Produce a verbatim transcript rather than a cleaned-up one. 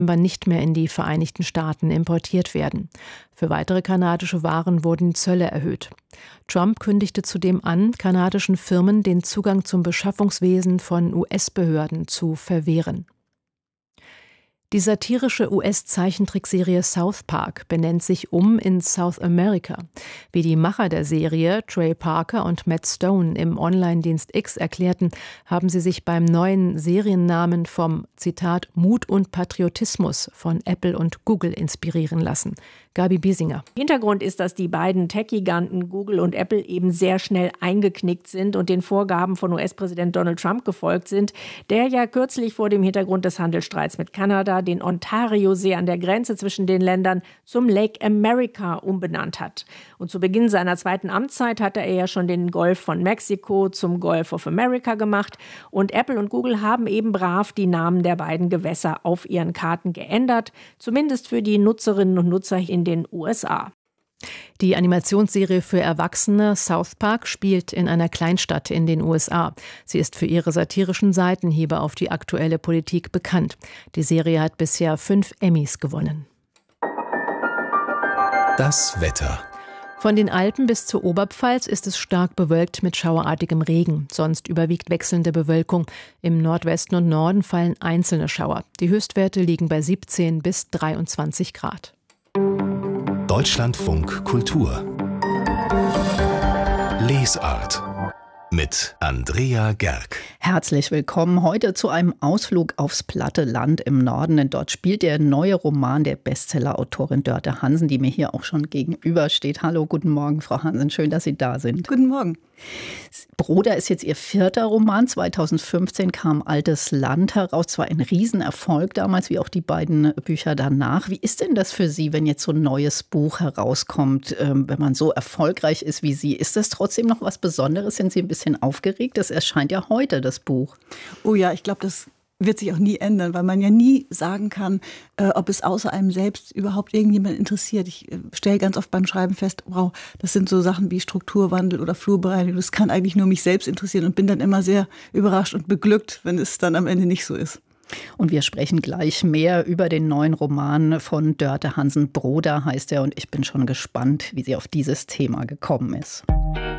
aber nicht mehr in die Vereinigten Staaten importiert werden. Für weitere kanadische Waren wurden Zölle erhöht. Trump kündigte zudem an, kanadischen Firmen den Zugang zum Beschaffungswesen von U S-Behörden zu verwehren. Die satirische U S-Zeichentrickserie South Park benennt sich um in South America. Wie die Macher der Serie, Trey Parker und Matt Stone, im Online-Dienst X erklärten, haben sie sich beim neuen Seriennamen vom, Zitat, Mut und Patriotismus von Apple und Google inspirieren lassen. Gabi Biesinger. Hintergrund ist, dass die beiden Tech-Giganten Google und Apple eben sehr schnell eingeknickt sind und den Vorgaben von U S-Präsident Donald Trump gefolgt sind, der ja kürzlich vor dem Hintergrund des Handelsstreits mit Kanada den Ontario-See an der Grenze zwischen den Ländern zum Lake America umbenannt hat. Und zu Beginn seiner zweiten Amtszeit hatte er ja schon den Golf von Mexiko zum Gulf of America gemacht. Und Apple und Google haben eben brav die Namen der beiden Gewässer auf ihren Karten geändert, zumindest für die Nutzerinnen und Nutzer in den U S A. Die Animationsserie für Erwachsene South Park spielt in einer Kleinstadt in den U S A. Sie ist für ihre satirischen Seitenhiebe auf die aktuelle Politik bekannt. Die Serie hat bisher fünf Emmys gewonnen. Das Wetter. Von den Alpen bis zur Oberpfalz ist es stark bewölkt mit schauerartigem Regen. Sonst überwiegt wechselnde Bewölkung. Im Nordwesten und Norden fallen einzelne Schauer. Die Höchstwerte liegen bei siebzehn bis dreiundzwanzig Grad. Deutschlandfunk Kultur. Lesart mit Andrea Gerg. Herzlich willkommen heute zu einem Ausflug aufs platte Land im Norden, denn dort spielt der neue Roman der Bestsellerautorin Dörte Hansen, die mir hier auch schon gegenübersteht. Hallo, guten Morgen, Frau Hansen, schön, dass Sie da sind. Guten Morgen. Broder ist jetzt Ihr vierter Roman. zweitausendfünfzehn kam Altes Land heraus. Zwar ein Riesenerfolg damals, wie auch die beiden Bücher danach. Wie ist denn das für Sie, wenn jetzt so ein neues Buch herauskommt, ähm, wenn man so erfolgreich ist wie Sie? Ist das trotzdem noch was Besonderes? Sind Sie ein bisschen aufgeregt? Das erscheint ja heute, das Buch. Oh ja, ich glaube, das wird sich auch nie ändern, weil man ja nie sagen kann, äh, ob es außer einem selbst überhaupt irgendjemand interessiert. Ich äh, stelle ganz oft beim Schreiben fest, wow, das sind so Sachen wie Strukturwandel oder Flurbereinigung. Das kann eigentlich nur mich selbst interessieren und bin dann immer sehr überrascht und beglückt, wenn es dann am Ende nicht so ist. Und wir sprechen gleich mehr über den neuen Roman von Dörte Hansen. Broder heißt er, und ich bin schon gespannt, wie sie auf dieses Thema gekommen ist.